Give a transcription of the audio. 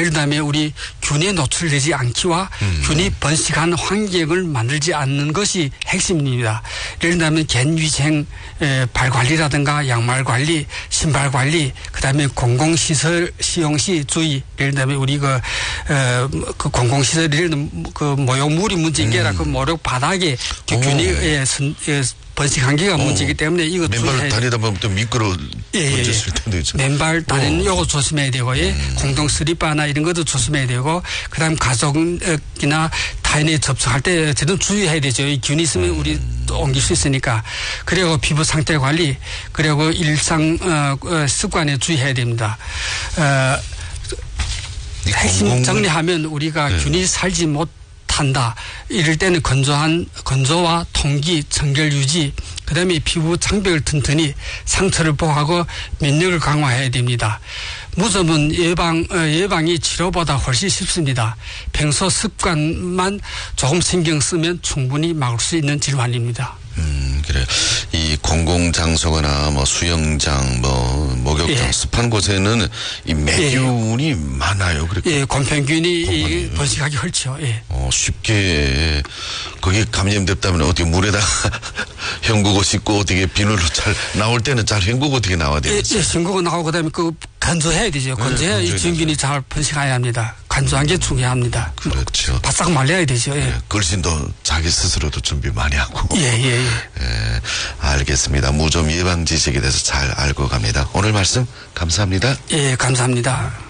예를 들면 우리 균에 노출되지 않기와 균이 번식하는 환경을 만들지 않는 것이 핵심입니다. 예를 들면 갠위생 발 관리라든가 양말 관리, 신발 관리, 그다음에 공공시설 시용 시 주의. 예를 들면 우리 그 공공시설 예를 들면 그 모욕물이 문제인 게 아니라 그 모욕 바닥에 균이 번식 한계가 문제이기 때문에 이거 맨발 다니다 보면 또 미끄러 번졌을 텐데. 맨발 다니는 요거 조심해야 되고 공동 슬리퍼나 이런 것도 조심해야 되고 그다음 가족이나 타인에 접촉할 때 저는 주의해야 되죠. 이 균이 있으면 우리 또 옮길 수 있으니까. 그리고 피부 상태 관리 그리고 일상 습관에 주의해야 됩니다. 핵심 정리하면 우리가 균이 살지 못한다. 이럴 때는 건조와 통기, 청결 유지, 그다음에 피부 장벽을 튼튼히 상처를 보호하고 면역을 강화해야 됩니다. 무좀은 예방이 치료보다 훨씬 쉽습니다. 평소 습관만 조금 신경 쓰면 충분히 막을 수 있는 질환입니다. 그래요. 이 공공장소거나 뭐 수영장, 뭐 목욕장, 습한 곳에는 이 매균이 많아요. 그렇게. 곰팡균이 번식하기 헐죠. 쉽게 거기 감염됐다면 어떻게 물에다가 헹구고 씻고 어떻게 비누로 잘 나올 때는 잘 헹구고 어떻게 나와야 되겠어요? 헹구고 나오고 그다음에 건조해야 되죠. 건조해야 이 진균이 잘 번식해야 합니다. 건조한 게 중요합니다. 그렇죠. 바싹 말려야 되죠. 걸신도 자기 스스로도 준비 많이 하고. 알겠습니다. 무좀 예방 지식에 대해서 잘 알고 갑니다. 오늘 말씀 감사합니다. 감사합니다.